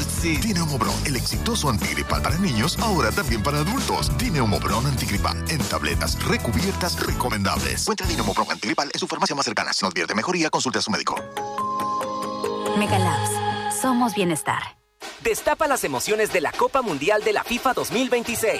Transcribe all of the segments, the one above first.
Sí. Dineumobron, el exitoso antigripal para niños, ahora también para adultos. Dineumobron antigripal, en tabletas recubiertas recomendables. Encuentra Dineumobron antigripal en su farmacia más cercana. Si no advierte mejoría, consulte a su médico. Megalabs. Somos bienestar. Destapa las emociones de la Copa Mundial de la FIFA 2026.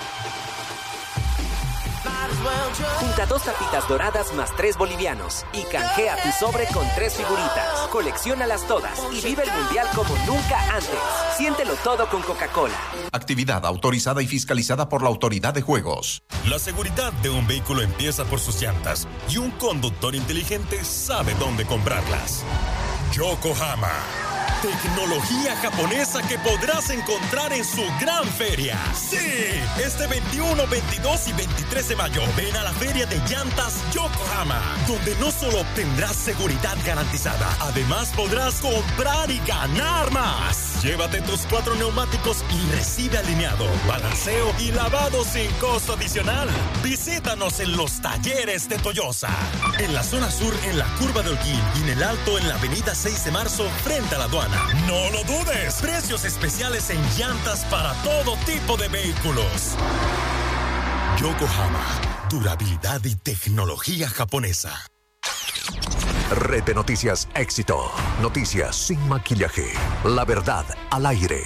Junta 2 tapitas doradas más 3 bolivianos y canjea tu sobre con 3 figuritas. Colecciónalas todas y vive el Mundial como nunca antes. Siéntelo todo con Coca-Cola. Actividad autorizada y fiscalizada por la Autoridad de Juegos. La seguridad de un vehículo empieza por sus llantas y un conductor inteligente sabe dónde comprarlas. Yokohama. Tecnología japonesa que podrás encontrar en su gran feria. Sí, este 21, 22 y 23 de mayo ven a la Feria de Llantas Yokohama, donde no solo obtendrás seguridad garantizada, además podrás comprar y ganar más. Llévate tus 4 neumáticos y recibe alineado, balanceo y lavado sin costo adicional. Visítanos en los talleres de Toyosa. En la zona sur, en la curva de Holguín y en el alto, en la avenida 6 de marzo, frente a la aduana. No lo dudes, precios especiales en llantas para todo tipo de vehículos. Yokohama, durabilidad y tecnología japonesa. Red de Noticias Éxito. Noticias sin maquillaje. La verdad al aire.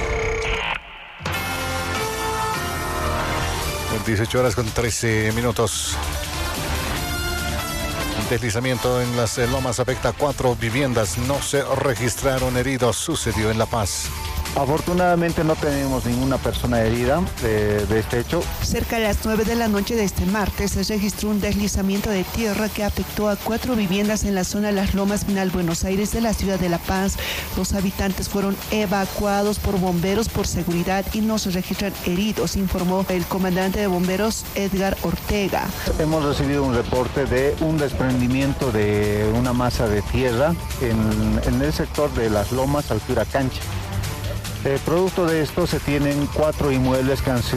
18 horas con 13 minutos. Deslizamiento en las lomas afecta a 4 viviendas. No se registraron heridos. Sucedió en La Paz. Afortunadamente no tenemos ninguna persona herida de este hecho. Cerca de las 9 de la noche de este martes se registró un deslizamiento de tierra que afectó a 4 viviendas en la zona de Las Lomas, Final Buenos Aires, de la ciudad de La Paz. Los habitantes fueron evacuados por bomberos por seguridad y no se registran heridos, informó el comandante de bomberos Edgar Ortega. Hemos recibido un reporte de un desprendimiento de una masa de tierra en el sector de Las Lomas, altura Cancha. Producto de esto se tienen 4 inmuebles que han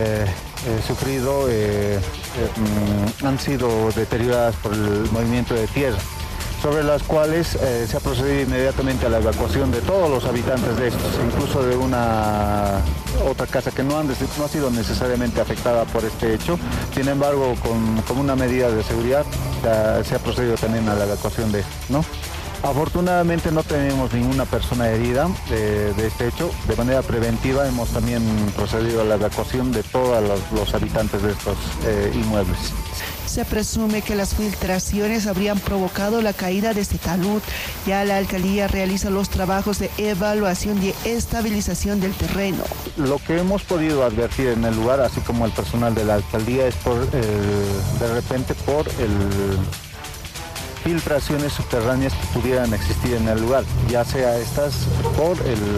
han sido deterioradas por el movimiento de tierra, sobre las cuales se ha procedido inmediatamente a la evacuación de todos los habitantes de estos, incluso de una otra casa que no ha sido necesariamente afectada por este hecho. Sin embargo, con una medida de seguridad se ha procedido también a la evacuación de esto, ¿no? Afortunadamente no tenemos ninguna persona herida de este hecho. De manera preventiva hemos también procedido a la evacuación de todos los habitantes de estos inmuebles. Se presume que las filtraciones habrían provocado la caída de este talud. Ya la alcaldía realiza los trabajos de evaluación y estabilización del terreno. Lo que hemos podido advertir en el lugar, así como el personal de la alcaldía, es por filtraciones subterráneas que pudieran existir en el lugar, ya sea estas por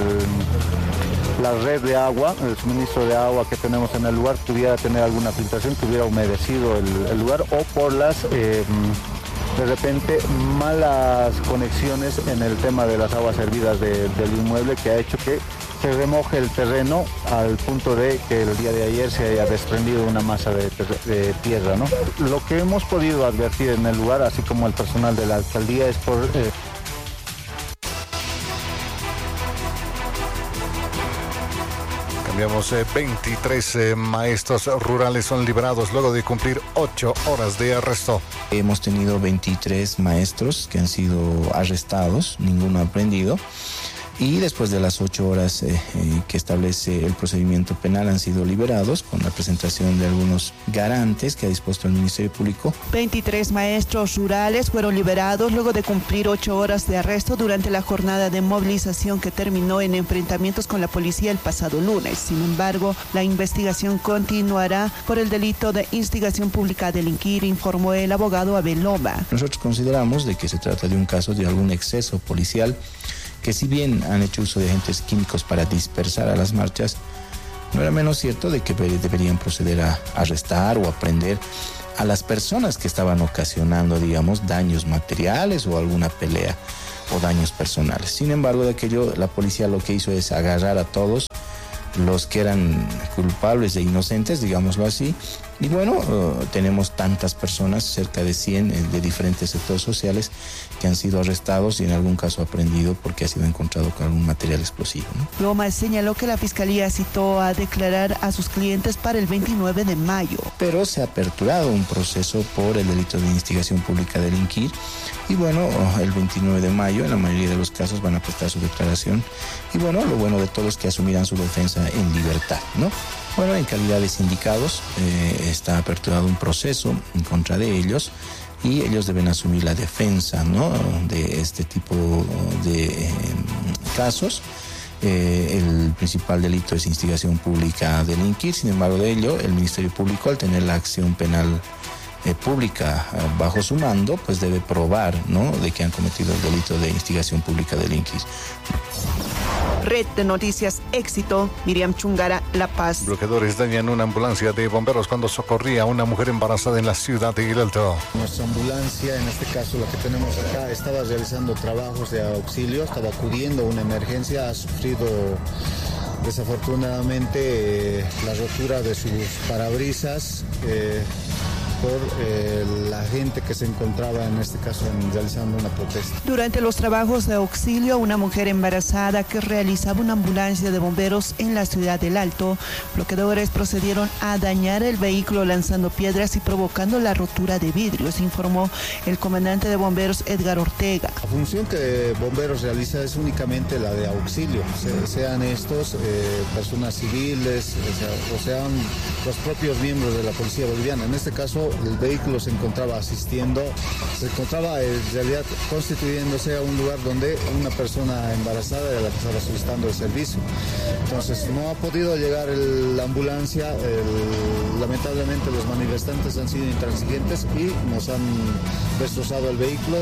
la red de agua, el suministro de agua que tenemos en el lugar pudiera tener alguna filtración que hubiera humedecido el lugar, o por las de repente malas conexiones en el tema de las aguas hervidas del inmueble, que ha hecho que se remoje el terreno al punto de que el día de ayer se haya desprendido una masa de tierra, ¿no? Lo que hemos podido advertir en el lugar, así como el personal de la alcaldía, es por... Cambiamos. 23 maestros rurales son liberados luego de cumplir 8 horas de arresto. Hemos tenido 23 maestros que han sido arrestados, ninguno aprendido. Y después de las 8 horas que establece el procedimiento penal han sido liberados con la presentación de algunos garantes que ha dispuesto el Ministerio Público. 23 maestros rurales fueron liberados luego de cumplir 8 horas de arresto durante la jornada de movilización que terminó en enfrentamientos con la policía el pasado lunes. Sin embargo, la investigación continuará por el delito de instigación pública a delinquir, informó el abogado Abel Loma. Nosotros consideramos de que se trata de un caso de algún exceso policial, que si bien han hecho uso de agentes químicos para dispersar a las marchas, no era menos cierto de que deberían proceder a arrestar o aprender a las personas que estaban ocasionando, digamos, daños materiales o alguna pelea o daños personales. Sin embargo, de aquello, la policía lo que hizo es agarrar a todos los que eran culpables e inocentes, digámoslo así, Y bueno, tenemos tantas personas, cerca de 100 de diferentes sectores sociales, que han sido arrestados y en algún caso aprendido porque ha sido encontrado con algún material explosivo, ¿no? Lomas señaló que la Fiscalía citó a declarar a sus clientes para el 29 de mayo. Pero se ha aperturado un proceso por el delito de instigación pública a delinquir y bueno, el 29 de mayo en la mayoría de los casos van a prestar su declaración y bueno, lo bueno de todo es que asumirán su defensa en libertad, ¿no? Bueno, en calidad de sindicados está aperturado un proceso en contra de ellos y ellos deben asumir la defensa, ¿no?, de este tipo de casos. El principal delito es instigación pública a delinquir, sin embargo de ello el Ministerio Público, al tener la acción penal pública bajo su mando, pues debe probar, ¿no?, de que han cometido el delito de instigación pública a delinquir. Red de Noticias Éxito, Miriam Chungara, La Paz. Bloqueadores dañan una ambulancia de bomberos cuando socorría a una mujer embarazada en la ciudad de El Alto. Nuestra ambulancia, en este caso la que tenemos acá, estaba realizando trabajos de auxilio, estaba acudiendo a una emergencia, ha sufrido desafortunadamente la rotura de sus parabrisas por la gente que se encontraba en este caso realizando una protesta. Durante los trabajos de auxilio a una mujer embarazada que realizaba una ambulancia de bomberos en la ciudad del Alto, bloqueadores procedieron a dañar el vehículo lanzando piedras y provocando la rotura de vidrios, informó el comandante de bomberos Edgar Ortega. La función que bomberos realiza es únicamente la de auxilio, sean estos personas civiles, o sean los propios miembros de la policía boliviana. En este caso el vehículo se encontraba en realidad constituyéndose a un lugar donde una persona embarazada era la que estaba solicitando el servicio. Entonces no ha podido llegar la ambulancia, lamentablemente los manifestantes han sido intransigentes y nos han destrozado el vehículo,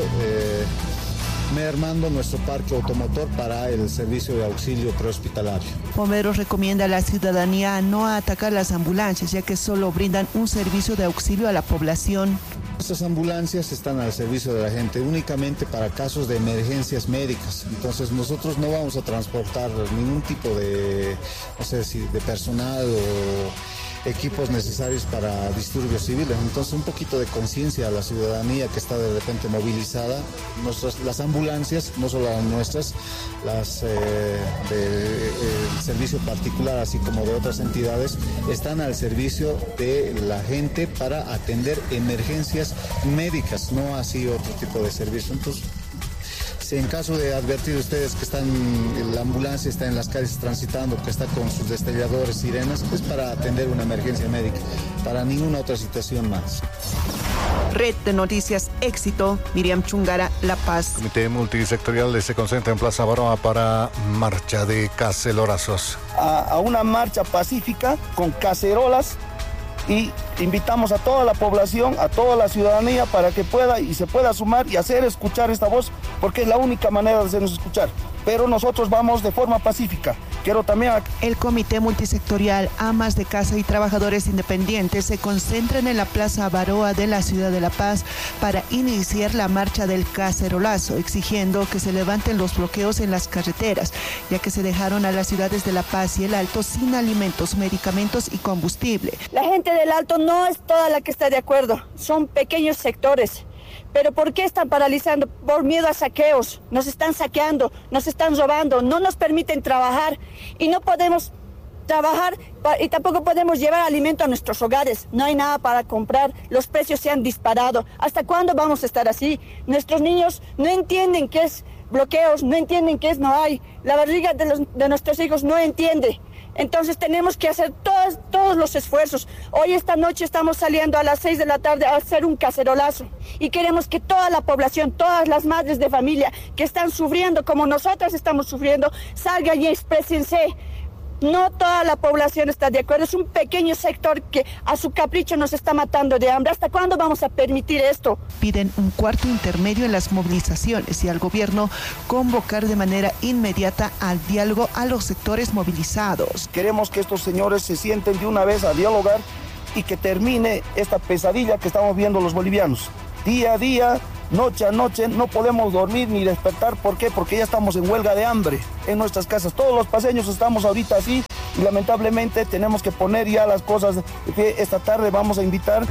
mermando nuestro parque automotor para el servicio de auxilio prehospitalario. Bomberos recomienda a la ciudadanía a no atacar las ambulancias, ya que solo brindan un servicio de auxilio a la población. Estas ambulancias están al servicio de la gente únicamente para casos de emergencias médicas. Entonces nosotros no vamos a transportar ningún tipo de, no sé si de personal o equipos necesarios para disturbios civiles. Entonces un poquito de conciencia a la ciudadanía que está de repente movilizada. Las ambulancias, no solo las nuestras, las del servicio particular, así como de otras entidades, están al servicio de la gente para atender emergencias médicas, no así otro tipo de servicio. Entonces, en caso de advertir ustedes que la ambulancia está en las calles transitando, que está con sus destelladores, sirenas, es para atender una emergencia médica, para ninguna otra situación más. Red de Noticias Éxito, Miriam Chungara, La Paz. Comité multisectorial se concentra en Plaza Baroa para marcha de cacerolazos. A una marcha pacífica con cacerolas y invitamos a toda la población, a toda la ciudadanía para que pueda y se pueda sumar y hacer escuchar esta voz, porque es la única manera de hacernos escuchar. Pero nosotros vamos de forma pacífica. Quiero también... El Comité Multisectorial Amas de Casa y Trabajadores Independientes se concentran en la Plaza Baroa de la ciudad de La Paz para iniciar la marcha del cacerolazo, exigiendo que se levanten los bloqueos en las carreteras, ya que se dejaron a las ciudades de La Paz y El Alto sin alimentos, medicamentos y combustible. La gente del Alto no es toda la que está de acuerdo, son pequeños sectores. ¿Pero por qué están paralizando? Por miedo a saqueos. Nos están saqueando, nos están robando, no nos permiten trabajar y no podemos trabajar y tampoco podemos llevar alimento a nuestros hogares. No hay nada para comprar, los precios se han disparado. ¿Hasta cuándo vamos a estar así? Nuestros niños no entienden qué es bloqueos, no entienden qué es no hay. La barriga de nuestros hijos no entiende. Entonces tenemos que hacer todos los esfuerzos. Hoy esta noche estamos saliendo a las 6 de la tarde a hacer un cacerolazo y queremos que toda la población, todas las madres de familia que están sufriendo como nosotras estamos sufriendo, salgan y exprésense. No toda la población está de acuerdo, es un pequeño sector que a su capricho nos está matando de hambre. ¿Hasta cuándo vamos a permitir esto? Piden un cuarto intermedio en las movilizaciones y al gobierno convocar de manera inmediata al diálogo a los sectores movilizados. Queremos que estos señores se sienten de una vez a dialogar y que termine esta pesadilla que estamos viendo los bolivianos. Día a día, noche a noche, no podemos dormir ni despertar. ¿Por qué? Porque ya estamos en huelga de hambre en nuestras casas. Todos los paseños estamos ahorita así y lamentablemente tenemos que poner ya las cosas de pie. Esta tarde vamos a invitar.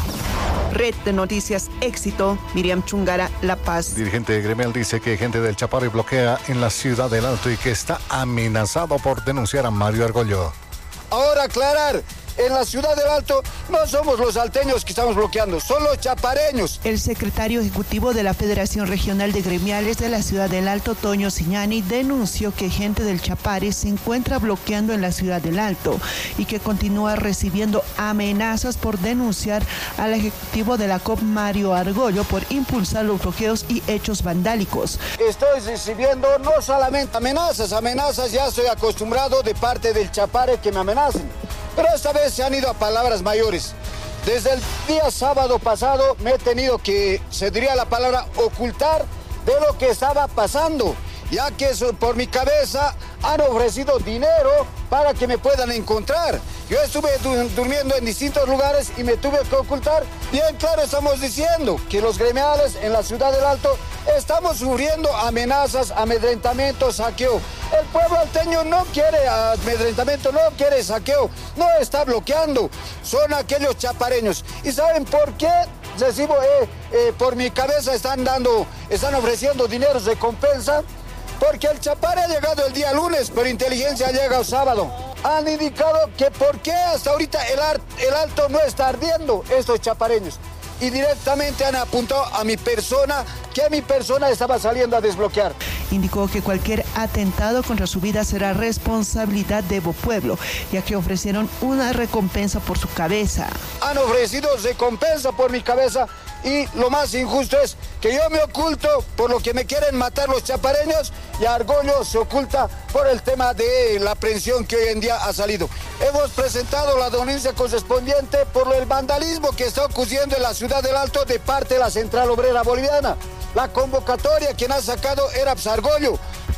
Red de Noticias Éxito, Miriam Chungara, La Paz. Dirigente gremial dice que gente del Chapare bloquea en la ciudad del Alto y que está amenazado por denunciar a Mario Argollo. Ahora aclarar, en la ciudad del Alto no somos los alteños que estamos bloqueando, son los chapareños. El secretario ejecutivo de la Federación Regional de Gremiales de la ciudad del Alto, Toño Signani, denunció que gente del Chapare se encuentra bloqueando en la ciudad del Alto y que continúa recibiendo amenazas por denunciar al ejecutivo de la COP, Mario Argollo, por impulsar los bloqueos y hechos vandálicos. Estoy recibiendo no solamente amenazas, ya estoy acostumbrado de parte del Chapare que me amenacen. Pero esta vez se han ido a palabras mayores. Desde el día sábado pasado me he tenido que, se diría la palabra, ocultar de lo que estaba pasando, ya que por mi cabeza han ofrecido dinero para que me puedan encontrar. Yo estuve durmiendo en distintos lugares y me tuve que ocultar. Bien claro estamos diciendo que los gremiales en la ciudad del Alto estamos sufriendo amenazas, amedrentamiento, saqueo. El pueblo alteño no quiere amedrentamiento, no quiere saqueo, no está bloqueando. Son aquellos chapareños. ¿Y saben por qué? Recibo, por mi cabeza están ofreciendo dinero de recompensa. Porque el Chapare ha llegado el día lunes, pero inteligencia ha llegado sábado. Han indicado que por qué hasta ahorita el Alto no está ardiendo, estos chapareños. Y directamente han apuntado a mi persona, que mi persona estaba saliendo a desbloquear. Indicó que cualquier atentado contra su vida será responsabilidad de Bopueblo, ya que ofrecieron una recompensa por su cabeza. Han ofrecido recompensa por mi cabeza y lo más injusto es que yo me oculto por lo que me quieren matar los chapareños y Argollo se oculta por el tema de la aprehensión que hoy en día ha salido. Hemos presentado la denuncia correspondiente por el vandalismo que está ocurriendo en la ciudad del Alto de parte de la Central Obrera Boliviana. La convocatoria quien ha sacado era Argollo.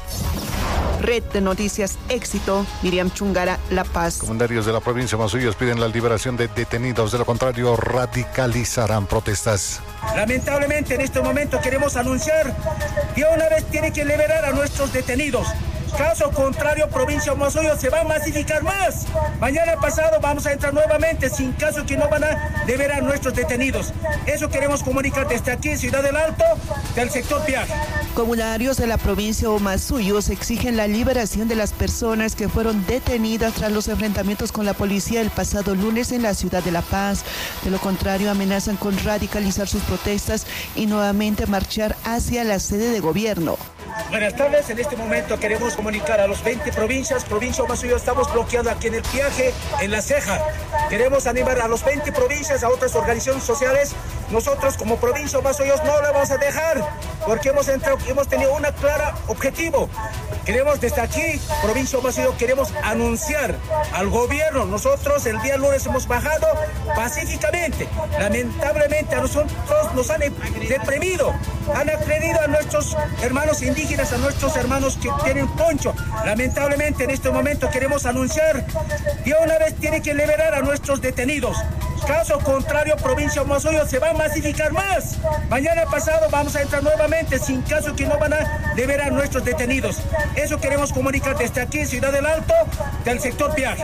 Red de Noticias Éxito, Miriam Chungara, La Paz. Comunitarios de la provincia de Masuyos piden la liberación de detenidos, de lo contrario radicalizarán protestas. Lamentablemente en este momento queremos anunciar que una vez tiene que liberar a nuestros detenidos. Caso contrario, provincia de Masuyos se va a masificar más. Mañana pasado vamos a entrar nuevamente, sin caso que no van a liberar a nuestros detenidos. Eso queremos comunicar desde aquí, Ciudad del Alto, del sector Piaje. Comunitarios de la provincia de Masuyos exigen la liberación de las personas que fueron detenidas tras los enfrentamientos con la policía el pasado lunes en la ciudad de La Paz. De lo contrario, amenazan con radicalizar sus protestas y nuevamente marchar hacia la sede de gobierno. Buenas tardes, en este momento queremos comunicar a los 20 provincia de Masuyos, estamos bloqueando aquí en el Piaje, en La Ceja. Queremos animar a los 20 provincias, a otras organizaciones sociales. Nosotros como provincia de Masuyos no la vamos a dejar, porque hemos tenido un claro objetivo. Queremos desde aquí, provincia de Masuyos, queremos anunciar al gobierno. Nosotros el día lunes hemos bajado pacíficamente. Lamentablemente a nosotros nos han reprimido, han agredido a nuestros hermanos indígenas, a nuestros hermanos que tienen poncho. Lamentablemente en este momento queremos anunciar que una vez tiene que liberar a nuestros detenidos. Caso contrario, provincia de Masuyos se va a masificar más. Mañana pasado vamos a entrar nuevamente, sin caso que no van a liberar a nuestros detenidos. Eso queremos comunicar desde aquí, Ciudad del Alto, del sector Piaje.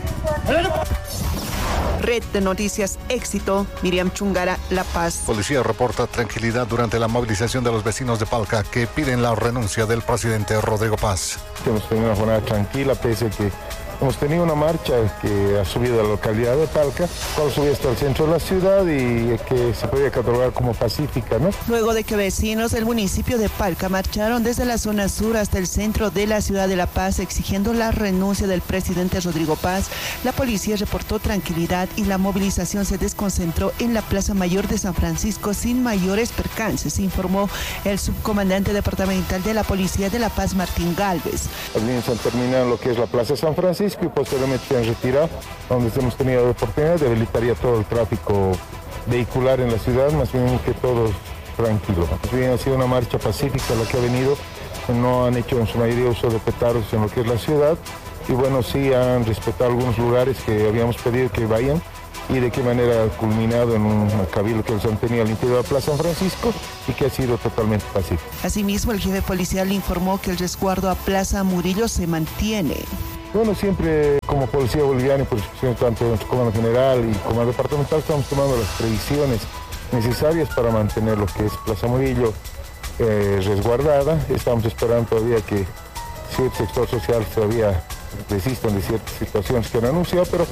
Red de Noticias Éxito, Miriam Chungara, La Paz. Policía reporta tranquilidad durante la movilización de los vecinos de Palca que piden la renuncia del presidente Rodrigo Paz. Hemos tenido una jornada tranquila, pese a que hemos tenido una marcha que ha subido a la localidad de Palca, cual subió hasta el centro de la ciudad y que se podía catalogar como pacífica, ¿no? Luego de que vecinos del municipio de Palca marcharon desde la zona sur hasta el centro de la ciudad de La Paz exigiendo la renuncia del presidente Rodrigo Paz, la policía reportó tranquilidad y la movilización se desconcentró en la Plaza Mayor de San Francisco sin mayores percances, informó el subcomandante departamental de la Policía de La Paz, Martín Galvez. Las líneas han terminado en lo que es la Plaza San Francisco y posteriormente se han retirado, donde hemos tenido la oportunidad de habilitar ya todo el tráfico vehicular en la ciudad, más bien que todo tranquilo. Más bien ha sido una marcha pacífica la que ha venido, no han hecho en su mayoría uso de petardos en lo que es la ciudad y bueno, sí han respetado algunos lugares que habíamos pedido que vayan y de qué manera ha culminado en un cabildo que les han tenido al interior de la Plaza San Francisco y que ha sido totalmente pacífico. Asimismo, el jefe policial informó que el resguardo a Plaza Murillo se mantiene. Bueno, siempre como policía boliviana y por instrucción tanto de nuestro comando general y comando departamental estamos tomando las previsiones necesarias para mantener lo que es Plaza Murillo resguardada. Estamos esperando todavía que cierto sector social todavía desistan de ciertas situaciones que han anunciado, pero